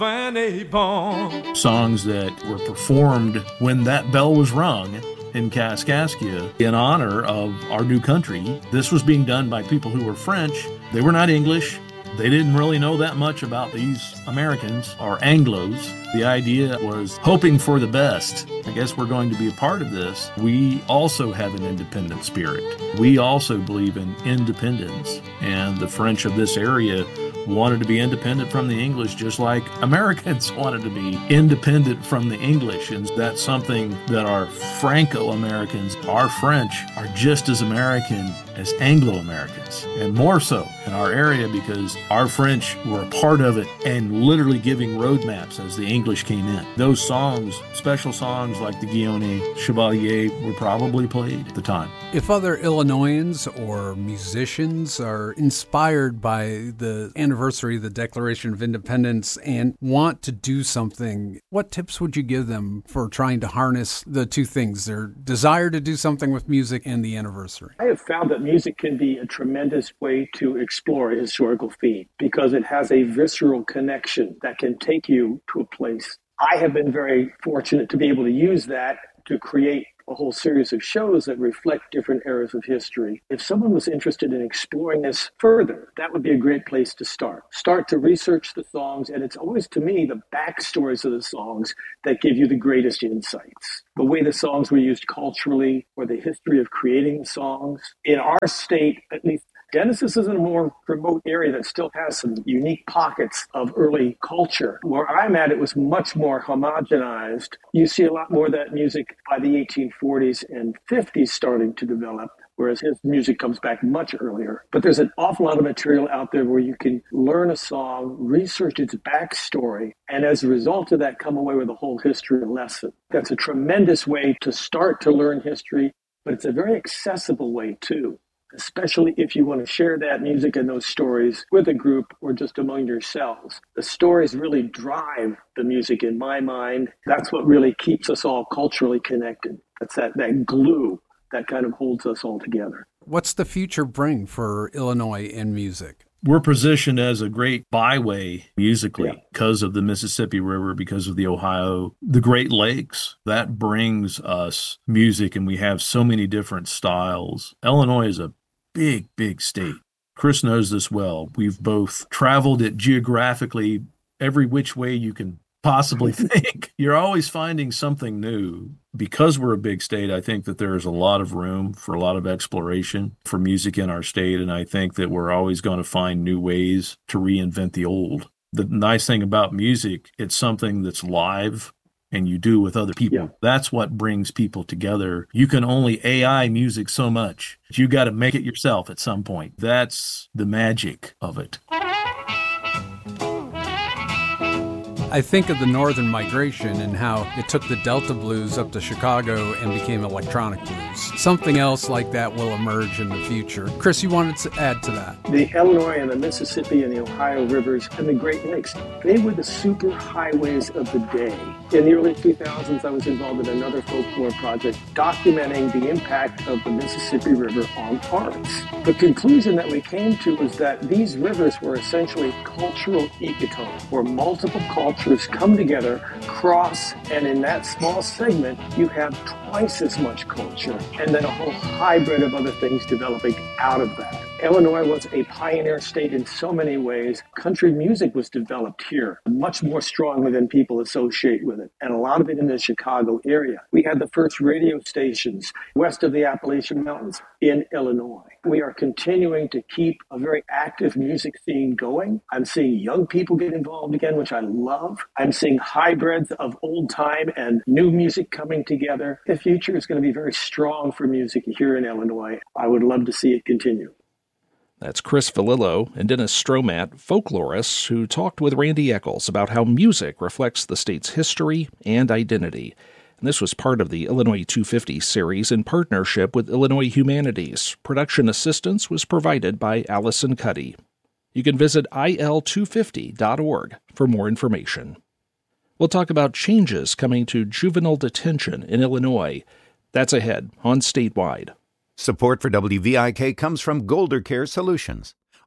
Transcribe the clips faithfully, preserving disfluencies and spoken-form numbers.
Funny bone. Songs that were performed when that bell was rung in Kaskaskia in honor of our new country. This was being done by people who were French. They were not English. They didn't really know that much about these Americans or Anglos. The idea was hoping for the best. I guess we're going to be a part of this. We also have an independent spirit. We also believe in independence. And the French of this area wanted to be independent from the English, just like Americans wanted to be independent from the English. And that's something that our Franco-Americans, our French, are just as American as Anglo-Americans, and more so in our area because our French were a part of it and literally giving roadmaps as the English came in. Those songs, special songs like the Guillaume Chevalier, were probably played at the time. If other Illinoisans or musicians are inspired by the anniversary of the Declaration of Independence and want to do something, what tips would you give them for trying to harness the two things, their desire to do something with music and the anniversary? I have found that music can be a tremendous way to explore a historical theme because it has a visceral connection that can take you to a place. I have been very fortunate to be able to use that to create a whole series of shows that reflect different eras of history. If someone was interested in exploring this further, that would be a great place to start. Start to research the songs, and it's always, to me, the backstories of the songs that give you the greatest insights. The way the songs were used culturally, or the history of creating the songs. In our state, at least, Genesis is in a more remote area that still has some unique pockets of early culture. Where I'm at, it was much more homogenized. You see a lot more of that music by the eighteen forties and fifties starting to develop, whereas his music comes back much earlier. But there's an awful lot of material out there where you can learn a song, research its backstory, and as a result of that, come away with a whole history lesson. That's a tremendous way to start to learn history, but it's a very accessible way too. Especially if you want to share that music and those stories with a group or just among yourselves. The stories really drive the music in my mind. That's what really keeps us all culturally connected. That's that, that glue that kind of holds us all together. What's the future bring for Illinois in music? We're positioned as a great byway musically Yeah. because of the Mississippi River, because of the Ohio, the Great Lakes. That brings us music, and we have so many different styles. Illinois is a big, big state. Chris knows this well. We've both traveled it geographically every which way you can possibly think. You're always finding something new. Because we're a big state, I think that there is a lot of room for a lot of exploration for music in our state, and I think that we're always going to find new ways to reinvent the old. The nice thing about music, it's something that's live and you do with other people. Yeah. That's what brings people together. You can only A I music so much. You got to make it yourself at some point. That's the magic of it. I think of the Northern Migration and how it took the Delta blues up to Chicago and became electronic blues. Something else like that will emerge in the future. Chris, you wanted to add to that? The Illinois and the Mississippi and the Ohio rivers and the Great Lakes, they were the super highways of the day. In the early two thousands, I was involved in another folklore project documenting the impact of the Mississippi River on arts. The conclusion that we came to was that these rivers were essentially cultural ecotones, where multiple cultures come together, cross, and in that small segment, you have twice as much culture, and then a whole hybrid of other things developing out of that. Illinois was a pioneer state in so many ways. Country music was developed here much more strongly than people associate with it, and a lot of it in the Chicago area. We had the first radio stations west of the Appalachian Mountains in Illinois. We are continuing to keep a very active music scene going. I'm seeing young people get involved again, which I love. I'm seeing hybrids of old time and new music coming together. The future is going to be very strong for music here in Illinois. I would love to see it continue. That's Chris Valillo and Dennis Stromat, folklorists, who talked with Randy Eccles about how music reflects the state's history and identity. And this was part of the Illinois two fifty series in partnership with Illinois Humanities. Production assistance was provided by Allison Cuddy. You can visit I L two fifty dot org for more information. We'll talk about changes coming to juvenile detention in Illinois. That's ahead on Statewide. Support for W V I K comes from Golder Care Solutions,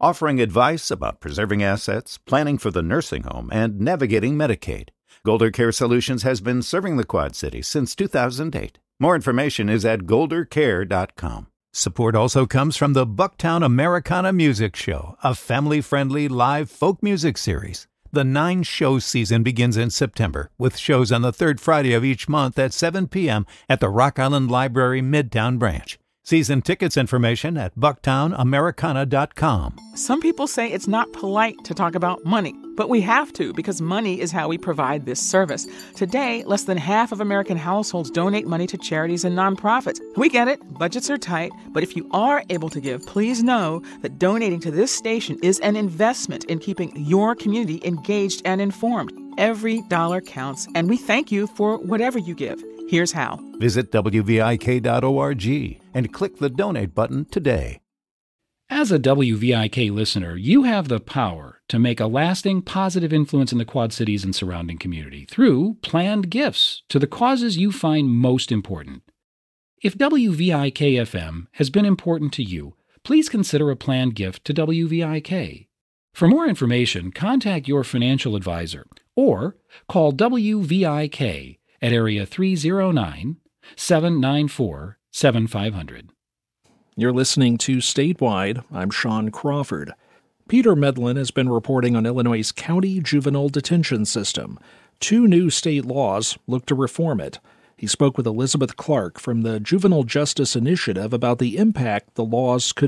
offering advice about preserving assets, planning for the nursing home, and navigating Medicaid. Golder Care Solutions has been serving the Quad Cities since two thousand eight. More information is at golder care dot com. Support also comes from the Bucktown Americana Music Show, a family-friendly live folk music series. The nine-show season begins in September, with shows on the third Friday of each month at seven p.m. at the Rock Island Library Midtown Branch. Season tickets information at bucktown americana dot com. Some people say it's not polite to talk about money, but we have to because money is how we provide this service. Today, less than half of American households donate money to charities and nonprofits. We get it, budgets are tight, but if you are able to give, please know that donating to this station is an investment in keeping your community engaged and informed. Every dollar counts, and we thank you for whatever you give. Here's how. Visit w v i k dot org and click the donate button today. As a W V I K listener, you have the power to make a lasting positive influence in the Quad Cities and surrounding community through planned gifts to the causes you find most important. If W V I K F M has been important to you, please consider a planned gift to W V I K. For more information, contact your financial advisor or call W V I K at area three oh nine, seven nine four, seven five zero zero. You're listening to Statewide. I'm Sean Crawford. Peter Medlin has been reporting on Illinois' county juvenile detention system. Two new state laws look to reform it. He spoke with Elizabeth Clark from the Juvenile Justice Initiative about the impact the laws could